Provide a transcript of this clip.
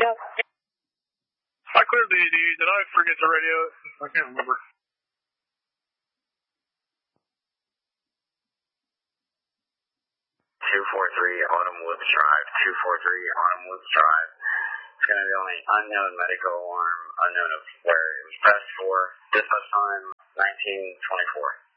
I cleared the AD. Did I forget to radio it? I can't remember. 243 Autumn Woods Drive. 243 Autumn Woods Drive. It's going to be on the unknown medical alarm, unknown of where it was pressed for. Dispatch time 1924.